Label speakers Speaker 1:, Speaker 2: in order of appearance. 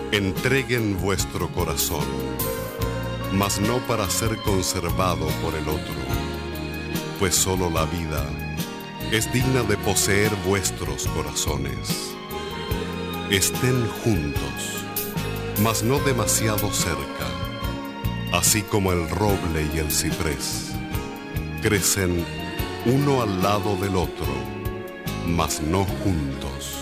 Speaker 1: Entreguen vuestro corazón, mas no para ser conservado por el otro, pues solo la vida es digna de poseer vuestros corazones. Estén juntos, mas no demasiado cerca, así como el roble y el ciprés. Crecen uno al lado del otro, mas no juntos.